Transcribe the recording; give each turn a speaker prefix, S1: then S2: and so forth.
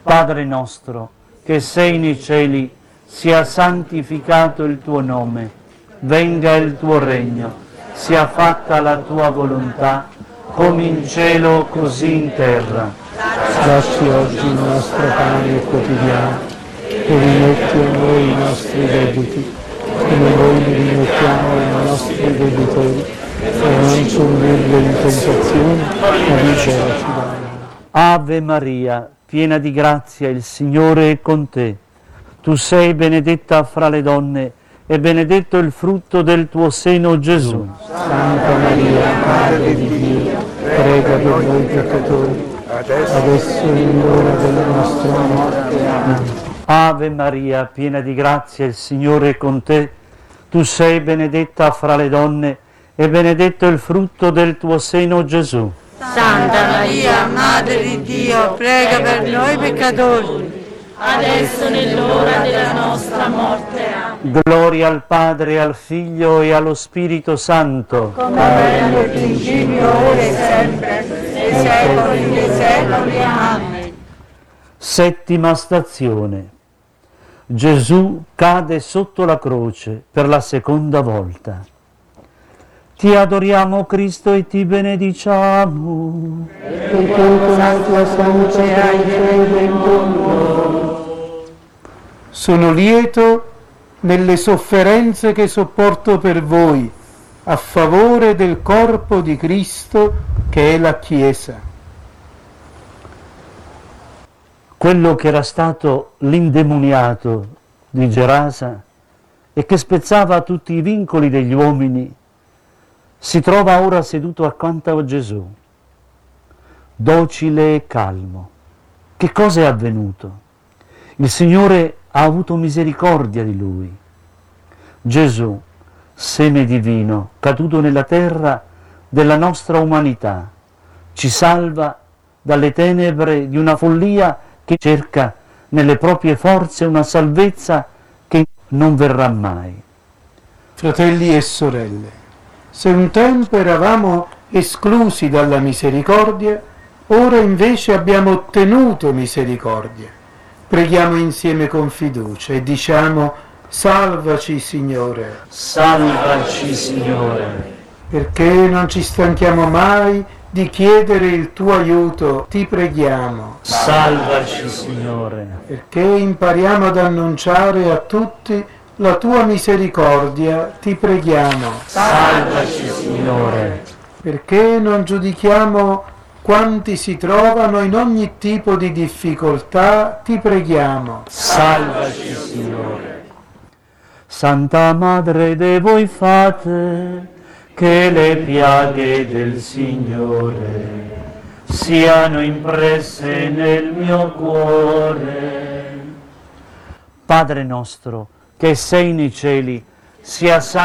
S1: Padre nostro, che sei nei cieli, sia santificato il tuo nome, venga il tuo regno, sia fatta la tua volontà, come in cielo così in terra.
S2: Dacci oggi il nostro pane quotidiano e rimetti a noi i nostri debiti, come noi li rimettiamo ai nostri debitori, e non ci indurre in tentazione, ma liberaci dal male.
S1: Ave Maria, piena di grazia, il Signore è con te. Tu sei benedetta fra le donne e benedetto il frutto del tuo seno, Gesù.
S2: Santa Maria, Madre di Dio, prega per noi peccatori, adesso è l'ora della nostra morte. Amen.
S1: Ave Maria, piena di grazia, il Signore è con te. Tu sei benedetta fra le donne e benedetto il frutto del tuo seno, Gesù.
S3: Santa Maria, Madre di Dio, prega per noi peccatori, adesso è nell'ora della nostra morte. Amen.
S1: Gloria al Padre, al Figlio e allo Spirito Santo.
S3: Come era nel principio, ora e sempre, nei secoli dei secoli. Amen.
S1: Settima stazione. Gesù cade sotto la croce per la seconda volta. Ti adoriamo, Cristo, e ti benediciamo.
S2: Perché con la tua santa hai fede in noi. Sono lieto nelle sofferenze che sopporto per voi, a favore del corpo di Cristo che è la Chiesa.
S1: Quello che era stato l'indemoniato di Gerasa e che spezzava tutti i vincoli degli uomini, si trova ora seduto accanto a Gesù, docile e calmo. Che cosa è avvenuto? Il Signore ha avuto misericordia di lui. Gesù, seme divino, caduto nella terra della nostra umanità, ci salva dalle tenebre di una follia che cerca nelle proprie forze una salvezza che non verrà mai.
S2: Fratelli e sorelle, se un tempo eravamo esclusi dalla misericordia, ora invece abbiamo ottenuto misericordia. Preghiamo insieme con fiducia e diciamo: salvaci, Signore.
S1: Salvaci, Signore.
S2: Perché non ci stanchiamo mai di chiedere il tuo aiuto, ti preghiamo.
S1: Salvaci, Signore.
S2: Perché impariamo ad annunciare a tutti la tua misericordia, ti preghiamo.
S1: Salvaci, Signore.
S2: Perché non giudichiamo quanti si trovano in ogni tipo di difficoltà, ti preghiamo.
S1: Salvaci, Signore. Santa Madre de voi fate, che le piaghe del Signore siano impresse nel mio cuore. Padre nostro, che sei nei cieli, sia